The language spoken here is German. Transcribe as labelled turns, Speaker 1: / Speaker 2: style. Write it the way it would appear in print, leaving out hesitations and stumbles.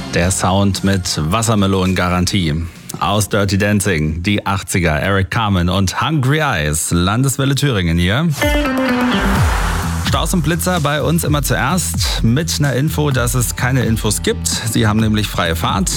Speaker 1: Der Sound mit Wassermelonengarantie. Aus Dirty Dancing, die 80er, Eric Carmen und Hungry Eyes, Landeswelle Thüringen hier. Staus und Blitzer bei uns immer zuerst mit einer Info, dass es keine Infos gibt. Sie haben nämlich freie Fahrt.